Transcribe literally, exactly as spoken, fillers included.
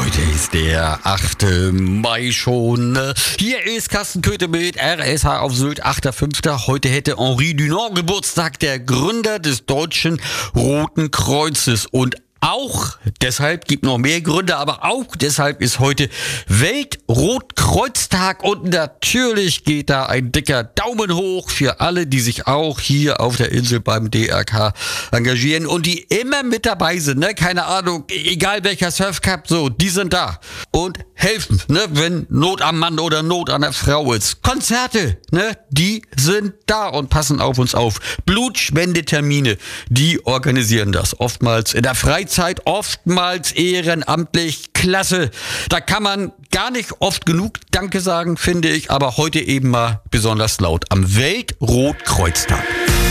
Heute ist der achte Mai schon. Hier ist Carsten Köthe mit R S H auf Sylt, achter fünfter Heute hätte Henri Dunant Geburtstag, der Gründer des Deutschen Roten Kreuzes. Und auch deshalb, gibt noch mehr Gründe, aber auch deshalb ist heute Weltrotkreuztag und natürlich geht da ein dicker Daumen hoch für alle, die sich auch hier auf der Insel beim D R K engagieren und die immer mit dabei sind, ne? Keine Ahnung, egal welcher Surfcup, so, die sind da und helfen, ne? Wenn Not am Mann oder Not an der Frau ist. Konzerte, ne? Die sind da und passen auf uns auf. Blutspendetermine, die organisieren das oftmals in der Freizeit. Zeit oftmals ehrenamtlich, klasse. Da kann man gar nicht oft genug Danke sagen, finde ich, aber heute eben mal besonders laut am Weltrotkreuztag.